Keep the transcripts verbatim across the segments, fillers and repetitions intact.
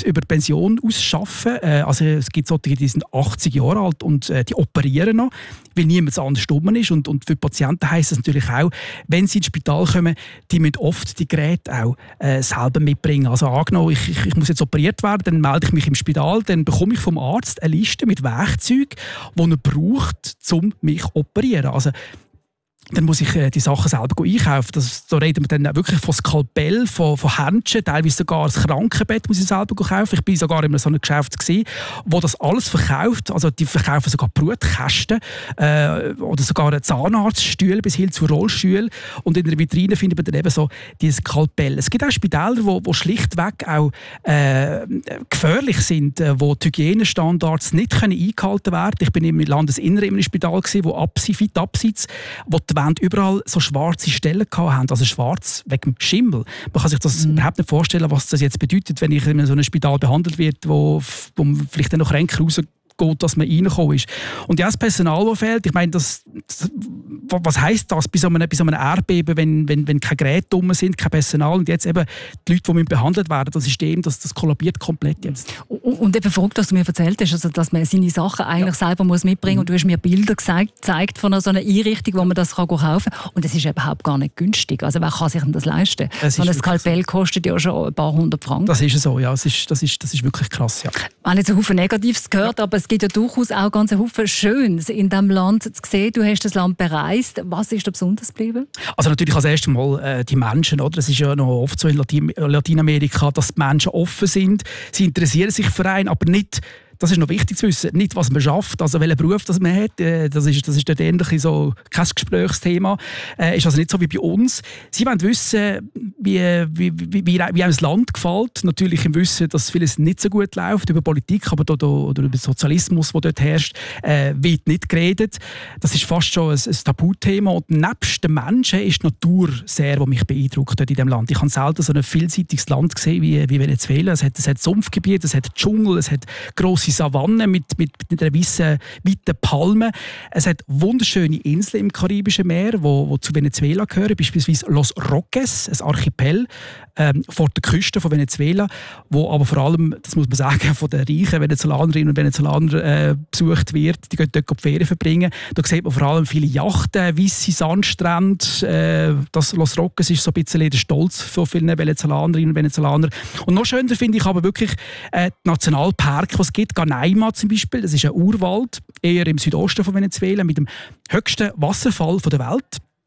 Leute über Pension ausschaffen. Äh, also es gibt solche, die sind achtzig Jahre alt und äh, die operieren noch, weil niemand anders dumm ist. Und, und für die Patienten heisst es natürlich auch, wenn sie ins Spital kommen, die müssen oft die Geräte auch äh, selber mitbringen. Also angenommen, ich, ich, ich muss jetzt operiert werden, dann melde ich mich im Spital, dann bekomme ich vom Arzt eine Liste mit Werkzeugen, die er braucht, um mich zu operieren. Also, dann muss ich äh, die Sachen selber einkaufen. Das, da reden wir dann wirklich von Skalpell, von, von Händchen, teilweise sogar das Krankenbett muss ich selber kaufen. Ich bin sogar in so einem Geschäft gewesen, wo das alles verkauft. Also die verkaufen sogar Brutkästen äh, oder sogar Zahnarztstühle bis hin zu Rollstühlen. Und in der Vitrine findet man dann eben so diese Skalpell. Es gibt auch Spitäler, die wo, wo schlichtweg auch äh, gefährlich sind, äh, wo die Hygienestandards nicht können eingehalten werden. Ich bin im Landesinneren in einem Spital gewesen, wo abseits, weit abseits, wo die Wände überall so schwarze Stellen hatten, also schwarz wegen dem Schimmel. Man kann sich das mm. überhaupt nicht vorstellen, was das jetzt bedeutet, wenn ich in so einem Spital behandelt wird, wo, wo vielleicht dann noch kränker rausgeht, dass man reingekommen ist. Und ja, das Personal, das fehlt, ich meine, das, das, was heisst das bei so einem, bei so einem Erdbeben, wenn, wenn, wenn keine Geräte rum sind, kein Personal und jetzt eben die Leute, die behandelt werden, das System, das, das kollabiert komplett jetzt. Und, und eben verrückt, was du mir erzählt hast, also, dass man seine Sachen eigentlich ja. selber muss mitbringen muss. Und du hast mir Bilder gezeigt, gezeigt von so einer Einrichtung, wo man das kann kaufen kann. Und es ist überhaupt gar nicht günstig. Also wer kann sich denn das leisten? So ein Skalpell so. Kostet ja schon ein paar hundert Franken. Das ist so, ja. Das ist, das ist, das ist wirklich krass, ja. Ich habe jetzt einen Haufen Negatives gehört, ja. aber es gibt ja durchaus auch ganz einen Haufen Schönes in diesem Land zu sehen. Du hast das Land bereist. Was ist da besonders geblieben? Also natürlich als erstes Mal äh, die Menschen. Oder? Es ist ja noch oft so in Latin- Lateinamerika, dass die Menschen offen sind. Sie interessieren sich für einen, aber nicht... Das ist noch wichtig zu wissen. Nicht, was man schafft, also welchen Beruf das man hat. Das ist, das ist dort ähnlich so kein Gesprächsthema. Äh, ist also nicht so wie bei uns. Sie wollen wissen, wie, wie, wie, wie einem das Land gefällt. Natürlich im Wissen, dass vieles nicht so gut läuft über Politik, aber da, da, oder über Sozialismus, der dort herrscht, äh, wird nicht geredet. Das ist fast schon ein, ein Tabuthema. Und nebst den Menschen ist die Natur sehr, die mich beeindruckt dort in diesem Land. Ich habe selten so ein vielseitiges Land gesehen wie, wie Venezuela. Es hat, es hat Sumpfgebiete, es hat Dschungel, es hat grosse Savanne mit, mit, mit einer weißen, weiten Palme. Es hat wunderschöne Inseln im Karibischen Meer, die wo, wo zu Venezuela gehören, beispielsweise Los Roques, ein Archipel ähm, vor der Küste von Venezuela, wo aber vor allem, das muss man sagen, von den reichen Venezolanerinnen und Venezolanern äh, besucht wird. Die gehen dort die Ferien verbringen. Da sieht man vor allem viele Yachten, weisse Sandstrände. Äh, das Los Roques ist so ein bisschen der Stolz von vielen Venezolanerinnen und Venezolanern. Und noch schöner finde ich aber wirklich äh, die Nationalparke, die es gibt. Canaima zum Beispiel, das ist ein Urwald, eher im Südosten von Venezuela, mit dem höchsten Wasserfall der Welt.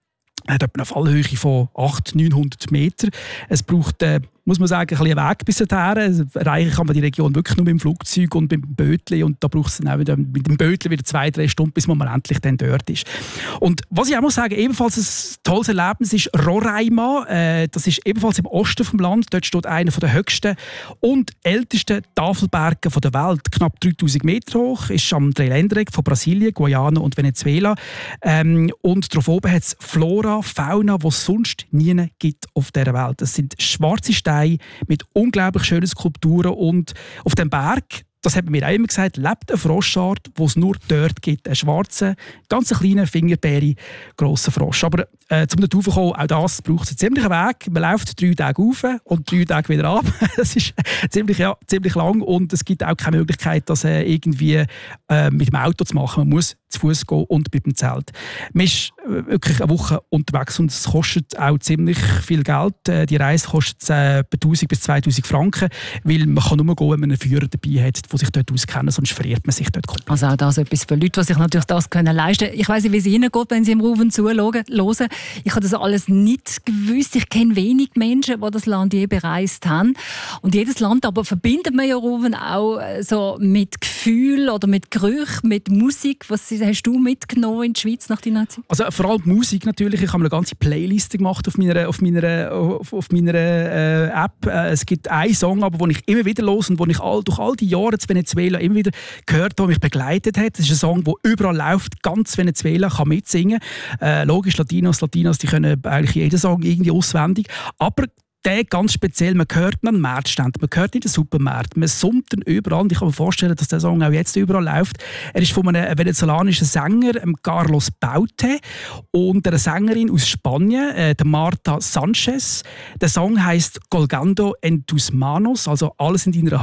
Er hat eine Fallhöhe von achthundert, neunhundert Meter. Es braucht, äh, muss man sagen, ein bisschen einen Weg bis dahin. Erreichen kann man die Region wirklich nur mit dem Flugzeug und mit dem Bötli. Und da braucht es dann auch wieder, mit dem Bötli wieder zwei, drei Stunden, bis man endlich dann dort ist. Und was ich auch muss sagen, ebenfalls ein tolles Erlebnis ist Roraima. Äh, das ist ebenfalls im Osten vom Land. Dort steht einer der höchsten und ältesten Tafelberge der Welt. Knapp dreitausend Meter hoch. Ist am Dreiländereck von Brasilien, Guyana und Venezuela. Ähm, und darauf oben hat es Flora, Fauna, die es sonst nie gibt auf dieser Welt. Es sind schwarze Steine mit unglaublich schönen Skulpturen und auf dem Berg, das hat man mir auch immer gesagt, lebt eine Froschart, die es nur dort gibt. Ein schwarzer, ganz kleiner, fingerbeere, grosser Frosch. Aber äh, zum dort raufkommen, auch das braucht einen ziemlichen Weg. Man läuft drei Tage rauf und drei Tage wieder ab. Das ist ziemlich, ja, ziemlich lang und es gibt auch keine Möglichkeit, das äh, irgendwie äh, mit dem Auto zu machen. Man muss zu Fuß gehen und mit dem Zelt. Man ist äh, wirklich eine Woche unterwegs und es kostet auch ziemlich viel Geld. Äh, die Reise kostet äh, tausend bis zweitausend Franken, weil man kann nur gehen, wenn man einen Führer dabei hat, der sich dort auskennen, sonst verliert man sich dort komplett. Also auch das etwas für Leute, die sich natürlich das können leisten können. Ich weiss nicht, wie es Ihnen geht, wenn Sie im Rufen zuhören. Ich habe das alles nicht gewusst. Ich kenne wenig Menschen, die das Land je bereist haben. Und jedes Land aber verbindet man ja Rufen auch so mit Gefühl oder mit Gerüch, mit Musik. Was hast du mitgenommen in die Schweiz nach deiner Zeit? Also vor allem Musik natürlich. Ich habe mir eine ganze Playlist gemacht auf meiner, auf meiner, auf, auf meiner äh, App. Äh, es gibt einen Song, aber den ich immer wieder höre und den ich all, durch all die Jahre zu Venezuela immer wieder gehört, der mich begleitet hat. Das ist ein Song, der überall läuft, ganz Venezuela kann mitsingen. Äh, logisch, Latinos, Latinas, die können eigentlich jeden Song irgendwie auswendig. Aber der ganz speziell, man hört ihn an Märkten, man hört ihn in den Supermärkten, man summt ihn überall. Und ich kann mir vorstellen, dass der Song auch jetzt überall läuft. Er ist von einem venezolanischen Sänger, Carlos Baute, und einer Sängerin aus Spanien, äh, der Marta Sanchez. Der Song heisst Colgando en tus manos, also alles in deiner Hand.